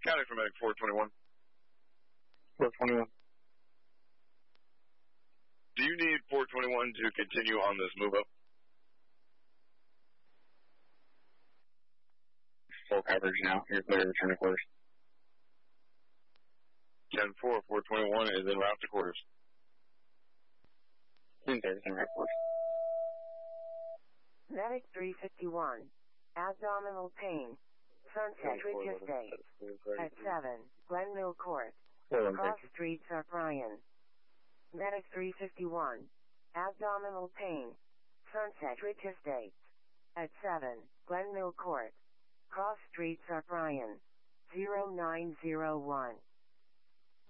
County for Medic 421. 421. Do you need 421 to continue on this move up? Full coverage now. You're clear to return to quarters. 10-4, 421 is en route to quarters. In service en route to quarters. Medic 351. Abdominal pain. Sunset Ridge Estate. At 7, Glenmill Court. Cross Street, Sarprian. Medic 351. Abdominal pain. Sunset Ridge Estate. At 7, Glenmill Court. Cross Street, Sarprian. 0901.